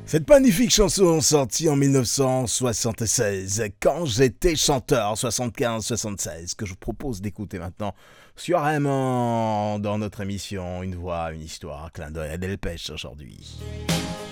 Cette magnifique chanson sortie en 1976, quand j'étais chanteur, 75-76, que je vous propose d'écouter maintenant sur Raymond dans notre émission Une voix, une histoire, clin d'œil à Delpech aujourd'hui.